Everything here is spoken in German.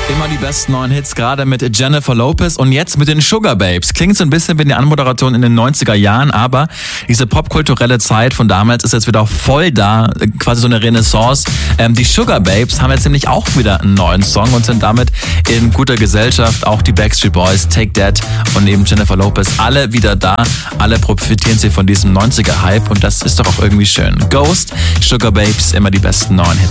Immer die besten neuen Hits, gerade mit Jennifer Lopez und jetzt mit den Sugar Babes. Klingt so ein bisschen wie eine Anmoderation in den 90er Jahren, aber diese popkulturelle Zeit von damals ist jetzt wieder voll da, quasi so eine Renaissance. Die Sugar Babes haben jetzt nämlich auch wieder einen neuen Song und sind damit in guter Gesellschaft. Auch die Backstreet Boys, Take That und eben Jennifer Lopez, alle wieder da. Alle profitieren sie von diesem 90er-Hype und das ist doch auch irgendwie schön. Ghost, Sugar Babes, immer die besten neuen Hits.